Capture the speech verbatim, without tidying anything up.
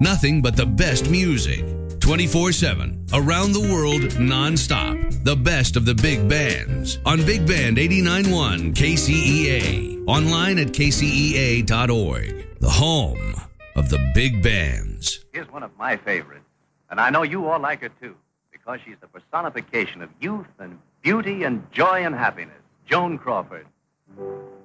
Nothing but the best music. twenty-four seven, around the world, non-stop. The best of the big bands on Big Band eighty-nine point one K C E A. Online at K C E A dot org. The home of the big bands. Here's one of my favorites, and I know you all like her too, because she's the personification of youth and beauty and joy and happiness. Joan Crawford.